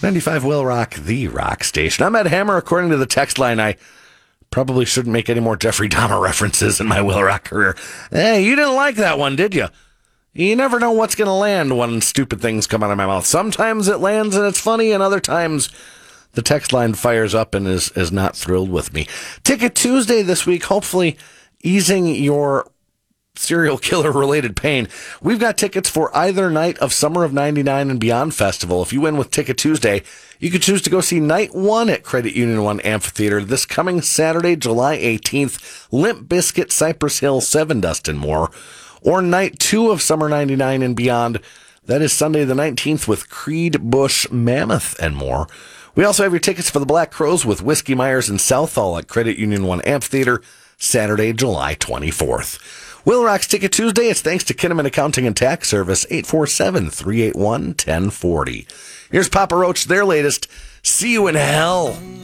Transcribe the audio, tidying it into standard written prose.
95 Will Rock, the rock station. I'm Ed Hammer. According to the text line, I probably shouldn't make any more Jeffrey Dahmer references in my Will Rock career. Hey, you didn't like that one, did you? You never know what's going to land when stupid things come out of my mouth. Sometimes it lands and it's funny, and other times the text line fires up and is not thrilled with me. Ticket Tuesday this week, hopefully easing your serial killer related pain. We've got tickets for either night of Summer of 99 and Beyond Festival. If you win with Ticket Tuesday, you could choose to go see night one at Credit Union One Amphitheater this coming Saturday, July 18th, Limp Bizkit, Cypress Hill, Seven Dust and more, or night two of Summer 99 and Beyond. That is Sunday the 19th with Creed, Bush, Mammoth and more. We also have your tickets for the Black Crowes with Whiskey Myers and Southall at Credit Union One Amphitheater, Saturday, July 24th. Will Rock's Ticket Tuesday, it's thanks to Kinnaman Accounting and Tax Service, 847-381-1040. Here's Papa Roach, their latest, See You in Hell.